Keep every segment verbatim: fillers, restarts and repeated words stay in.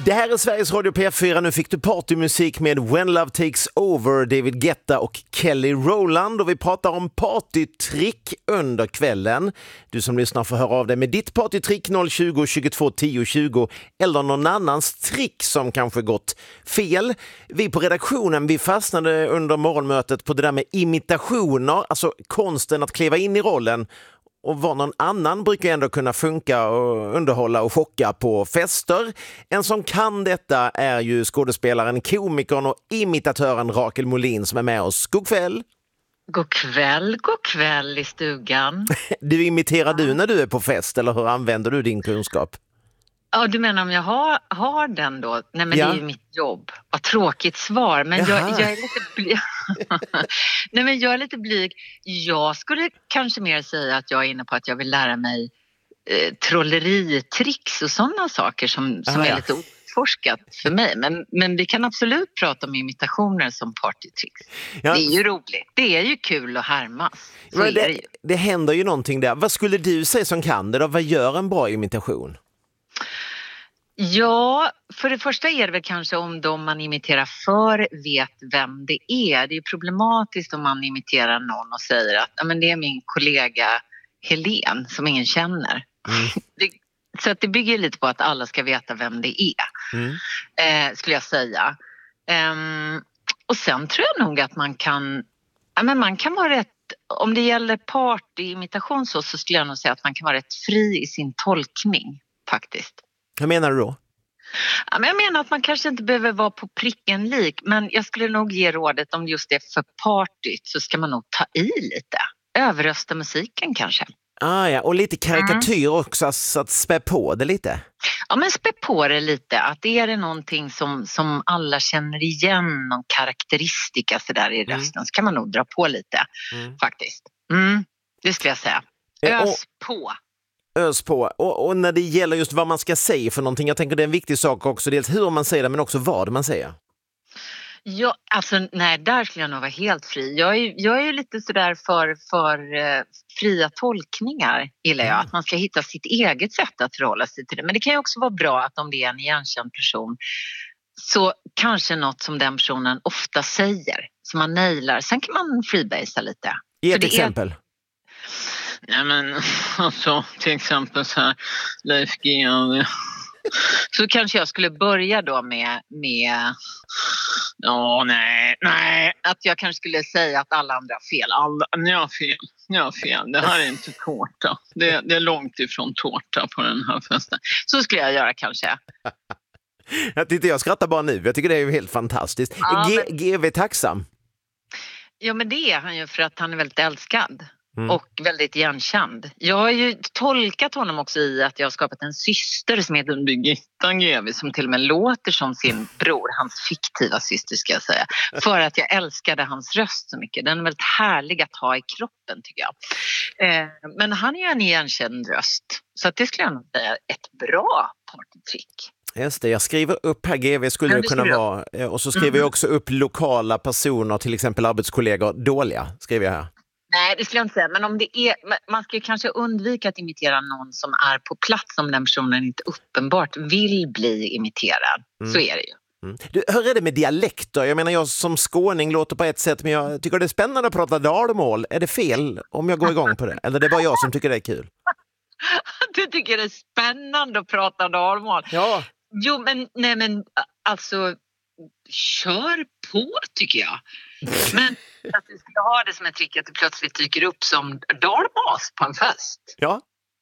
Det här är Sveriges Radio P fyra. Nu fick du partymusik med When Love Takes Over, David Guetta och Kelly Rowland. Och vi pratar om partytrick under kvällen. Du som lyssnar får höra av dig med ditt partytrick noll tjugo, tjugotvå, tio, tjugo eller någon annans trick som kanske gått fel. Vi på redaktionen, vi fastnade under morgonmötet på det där med imitationer, alltså konsten att kliva in i rollen. Och vad någon annan brukar ändå kunna funka och underhålla och chocka på fester. En som kan detta är ju skådespelaren, komikern och imitatören Rakel Molin som är med oss. God kväll! God kväll, god kväll i stugan. Du imiterar du när du är på fest eller hur använder du din kunskap? Ja, du menar om jag har, har den då? Nej, men Ja. det är ju mitt jobb. Vad tråkigt svar, men jag, jag är lite blyg. Nej, men jag är lite blyg. Jag skulle kanske mer säga att jag är inne på att jag vill lära mig eh, trolleritricks och sådana saker som, som Ah, är ja. lite oforskat för mig. Men, men vi kan absolut prata om imitationer som partytricks. Ja. Det är ju roligt. Det är ju kul att härmas. Så Men är det det, ju. det händer ju någonting där. Vad skulle du säga som kan det då? Vad gör en bra imitation? Ja, för det första är det väl kanske om de man imiterar för vet vem det är. Det är ju problematiskt om man imiterar någon och säger att ja, men det är min kollega Helen som ingen känner. Mm. Det, så att det bygger lite på att alla ska veta vem det är, Mm. eh, skulle jag säga. Ehm, och sen tror jag nog att man kan, ja, men man kan vara rätt, om det gäller partyimitation så, så skulle jag nog säga att man kan vara rätt fri i sin tolkning faktiskt. Vad menar du då? Ja, men jag menar att man kanske inte behöver vara på pricken lik, men jag skulle nog ge rådet om just det för partyt så ska man nog ta i lite. Överrösta musiken kanske. Ah, ja. Och lite karikatyr också, så att spä på det lite. Ja, men spä på det lite. Att är det någonting som, som alla känner igen, någon karaktäristika så där i rösten, Mm. så kan man nog dra på lite Mm. faktiskt. Mm, det skulle jag säga. Eh, och- Ös på. Ös på. Och, och när det gäller just vad man ska säga för någonting, jag tänker det är en viktig sak också, dels hur man säger det men också vad man säger. Ja, alltså nej, där skulle jag nog vara helt fri. Jag är, jag är ju lite sådär för, för eh, fria tolkningar, gillar jag. Mm. Att man ska hitta sitt eget sätt att förhålla sig till det. Men det kan ju också vara bra att om det är en igenkänd person så kanske något som den personen ofta säger, som man nailar. Sen kan man freebasea lite. Ge För ett det exempel. Är... Nej men alltså till exempel så här Leif G W. Så kanske jag skulle börja då med, med ja nej, nej, att jag kanske skulle säga att alla andra har fel. Alla, ni har fel, ni har fel. Det här är inte tårta. Det, det är långt ifrån tårta på den här festen. Så skulle jag göra kanske. Jag tyckte jag skrattar bara nu. Jag tycker det är ju helt fantastiskt. Ja, G- men- G V tacksam. Ja, men det är han ju för att han är väldigt älskad. Mm. Och väldigt igenkänd. Jag har ju tolkat honom också i att jag har skapat en syster som heter Birgitta G W som till och med låter som sin bror, hans fiktiva syster ska jag säga. För att jag älskade hans röst så mycket. Den är väldigt härlig att ha i kroppen tycker jag. Eh, men han är ju en igenkänd röst. Så att det skulle jag nog säga är ett bra partytrick. Just det, jag skriver upp här G V skulle Ja, det det kunna skriver vara. Eh, Och så skriver jag också upp lokala personer, till exempel arbetskollegor, dåliga, skriver jag här. Nej, det skulle jag inte säga. Men om det är, man ska ju kanske undvika att imitera någon som är på plats om den personen inte uppenbart vill bli imiterad. Mm. Så är det ju. Mm. Du, hur är det med dialekter? Jag menar, jag som skåning låter på ett sätt, men jag tycker det är spännande att prata dalmål. Är det fel om jag går igång på det? Eller det är bara jag som tycker det är kul? Du tycker det är spännande att prata dalmål. Ja. Jo, men nej men alltså kör på tycker jag. Men att du ska ha det som ett trick att du plötsligt dyker upp som dalmas på en fest. Ja.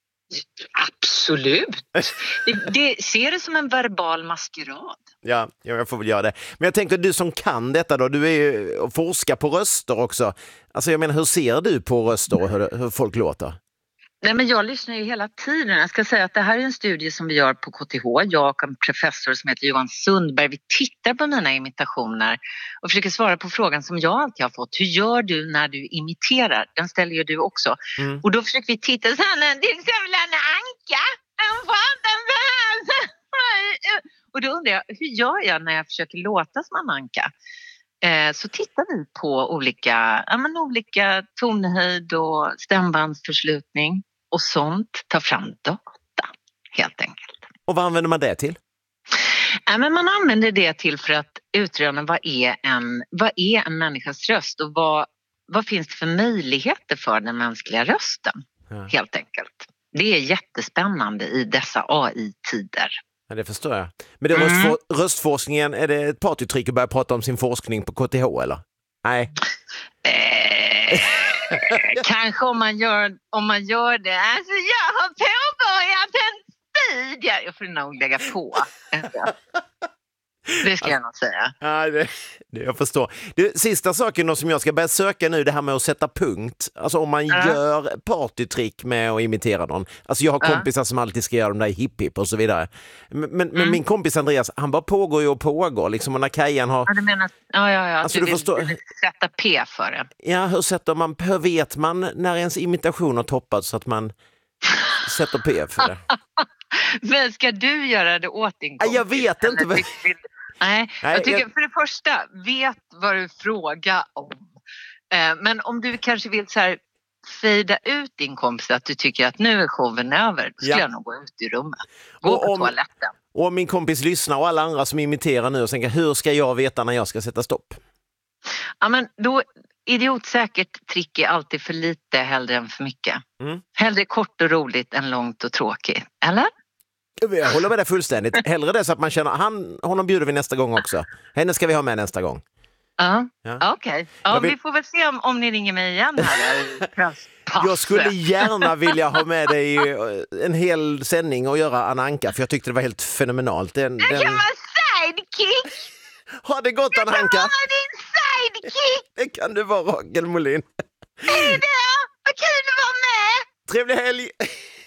Absolut. Det, det ser det som en verbal maskerad. Ja, ja, jag får väl göra det. Men jag tänker, du som kan detta då, du är ju och forskar på röster också. Alltså jag menar, hur ser du på röster och hur, hur folk låter? Nej, men jag lyssnar ju hela tiden. Jag ska säga att det här är en studie som vi gör på K T H. Jag och en professor som heter Johan Sundberg. Vi tittar på mina imitationer och försöker svara på frågan som jag alltid har fått. Hur gör du när du imiterar? Den ställer ju du också. Mm. Och då försöker vi titta så här, till exempel Anna Anka. Och då undrar jag, hur gör jag när jag försöker låta som Anna Anka? Eh, så tittar vi på olika, ja, men olika tonhöjd och stämbandsförslutning och sånt. Ta fram data, helt enkelt. Och vad använder man det till? Ja, men man använder det till för att utröna vad är en, vad är en människas röst och vad, vad finns det för möjligheter för den mänskliga rösten, Ja. helt enkelt. Det är jättespännande i dessa A I-tider. Ja, det förstår jag. Men det Mm. röstfor- röstforskningen, är det ett partytrick att börja prata om sin forskning på K T H eller? Nej. Eh, kanske om man gör, om man gör det. Alltså jag har påbörjat en studie. Jag får nog lägga på. Det ska jag nog säga. Ja, det, det jag förstår. Det, sista saken då som jag ska börja söka nu, det här med att sätta punkt. Alltså om man Ja. gör partytrick med att imitera någon. Alltså jag har Ja. kompisar som alltid ska göra de där hipp-hipp och så vidare. Men, men, men Mm. min kompis Andreas, han bara pågår ju och pågår. Liksom, och när Kajan har... Ja, du menar, ja, ja, ja. Alltså, du du vill, förstår- du vill sätta P för det. Ja, hur sätter man... Hur vet man när ens imitation har toppat så att man sätter P för det? Men ska du göra det åt din Ja, kompis? jag vet inte. Eller vill- Nej, Nej, jag tycker jag- för det första, vet vad du frågar om. Eh, Men om du kanske vill så här fejda ut din kompis att du tycker att nu är showen över, då skulle Ja. jag nog gå ut i rummet. Gå Och på om- toaletten. Och om min kompis lyssnar och alla andra som imiterar nu och tänker, hur ska jag veta när jag ska sätta stopp? Ja, men då, idiotsäkert trick är alltid för lite hellre än för mycket. Mm. Hellre kort och roligt än långt och tråkigt. Eller? Jag håller med dig fullständigt. Hellre det så att man känner, han, honom bjuder vi nästa gång också. Henne ska vi ha med nästa gång. Ja, Ja. okej. Ja, Jag vill- vi får väl se om, om ni ringer mig igen här. i pass- Jag skulle passet. gärna vilja ha med dig i en hel sändning och göra Anna Anka, för jag tyckte det var helt fenomenalt. Den, Jag kan den... vara sidekick! Ha det gott Anna Jag kan Anka! vara din sidekick! Det kan du vara, Rakel Molin. Hejdå! Vad kul att vara med! Trevlig helg!